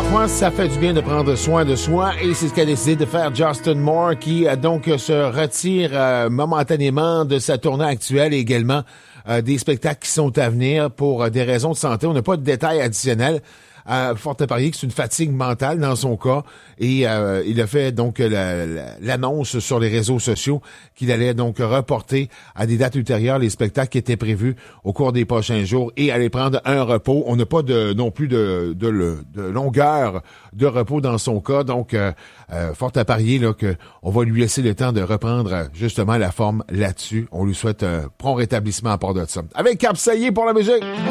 parfois, ça fait du bien de prendre soin de soi et c'est ce qu'a décidé de faire Justin Moore qui donc se retire momentanément de sa tournée actuelle et également des spectacles qui sont à venir pour des raisons de santé. On n'a pas de détails additionnels. Fort à parier que c'est une fatigue mentale dans son cas et il a fait donc l'annonce sur les réseaux sociaux qu'il allait donc reporter à des dates ultérieures les spectacles qui étaient prévus au cours des prochains jours et aller prendre un repos. On n'a pas non plus de longueur de repos dans son cas, donc fort à parier là que on va lui laisser le temps de reprendre justement la forme là-dessus. On lui souhaite un prompt rétablissement à part de ça. Avec Cap Saillé pour la musique.